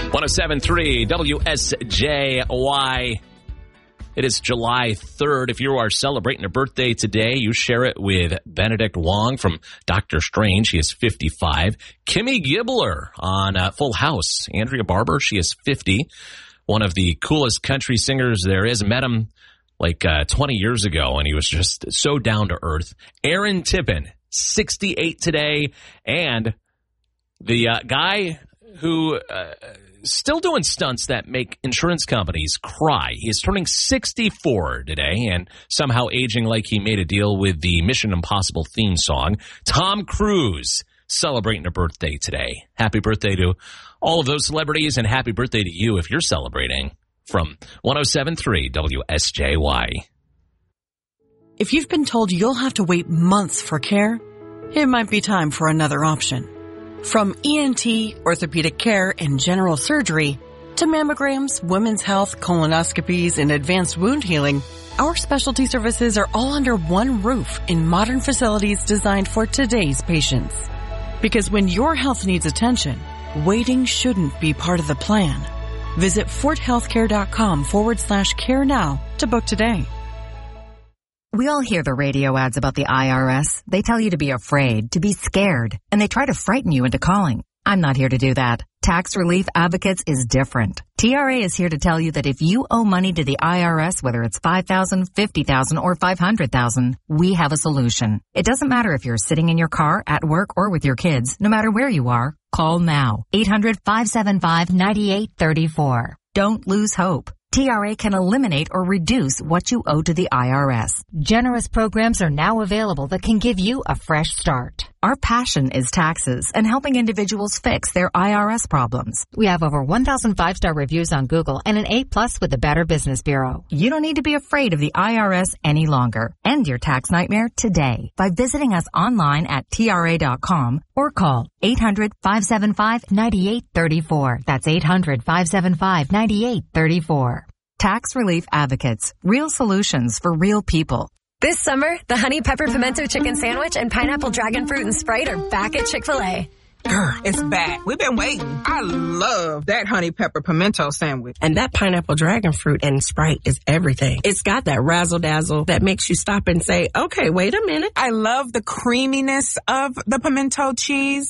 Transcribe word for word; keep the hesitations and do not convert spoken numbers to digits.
one oh seven point three W S J Y. It is July third. If you are celebrating a birthday today, you share it with Benedict Wong from Doctor Strange. He is fifty-five. Kimmy Gibbler on uh, Full House. Andrea Barber, she is fifty. One of the coolest country singers there is. Met him like uh, twenty years ago, and he was just so down to earth. Aaron Tippin, sixty-eight today. And the uh, guy who... Uh, Still doing stunts that make insurance companies cry. He is turning sixty-four today and somehow aging like he made a deal with the Mission Impossible theme song. Tom Cruise celebrating a birthday today. Happy birthday to all of those celebrities, and happy birthday to you if you're celebrating. From one oh seven point three W S J Y. If you've been told you'll have to wait months for care, it might be time for another option. From E N T, orthopedic care, and general surgery, to mammograms, women's health, colonoscopies, and advanced wound healing, our specialty services are all under one roof in modern facilities designed for today's patients. Because when your health needs attention, waiting shouldn't be part of the plan. Visit forthealthcare.com forward slash care now to book today. We all hear the radio ads about the I R S. They tell you to be afraid, to be scared, and they try to frighten you into calling. I'm not here to do that. Tax Relief Advocates is different. T R A is here to tell you that if you owe money to the I R S, whether it's five thousand dollars, fifty thousand dollars, or five hundred thousand dollars, we have a solution. It doesn't matter if you're sitting in your car, at work, or with your kids. No matter where you are, call now. eight hundred, five seven five, nine eight three four. Don't lose hope. T R A can eliminate or reduce what you owe to the I R S. Generous programs are now available that can give you a fresh start. Our passion is taxes and helping individuals fix their I R S problems. We have over one thousand five-star reviews on Google and an A plus with the Better Business Bureau. You don't need to be afraid of the I R S any longer. End your tax nightmare today by visiting us online at T R A dot com or call eight hundred, five seven five, nine eight three four. That's eight hundred, five seven five, nine eight three four. Tax Relief Advocates. Real solutions for real people. This summer, the Honey Pepper Pimento Chicken Sandwich and Pineapple Dragon Fruit and Sprite are back at Chick-fil-A. Grr, it's back. We've been waiting. I love that Honey Pepper Pimento Sandwich. And that Pineapple Dragon Fruit and Sprite is everything. It's got that razzle-dazzle that makes you stop and say, okay, wait a minute. I love the creaminess of the pimento cheese.